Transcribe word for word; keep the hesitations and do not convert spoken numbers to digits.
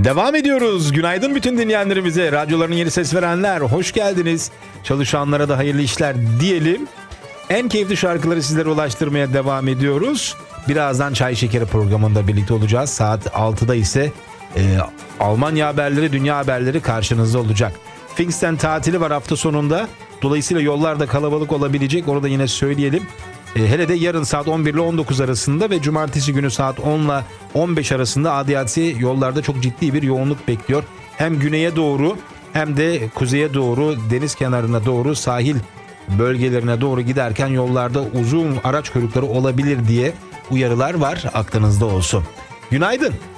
Devam ediyoruz. Günaydın bütün dinleyenlerimize. Radyoların yeni ses verenler, hoş geldiniz. Çalışanlara da hayırlı işler diyelim. En keyifli şarkıları sizlere ulaştırmaya devam ediyoruz. Birazdan Çay Şekeri programında birlikte olacağız. Saat altıda ise e, Almanya haberleri, dünya haberleri karşınızda olacak. Pfingsten tatili var hafta sonunda. Dolayısıyla yollar da kalabalık olabilecek. Orada yine söyleyelim. E, hele de yarın saat on bir ile on dokuz arasında ve cumartesi günü saat on ile on beş arasında adiyatsi yollarda çok ciddi bir yoğunluk bekliyor. Hem güneye doğru hem de kuzeye doğru, deniz kenarına doğru, sahil bölgelerine doğru giderken yollarda uzun araç kuyrukları olabilir diye uyarılar var, aklınızda olsun. Günaydın.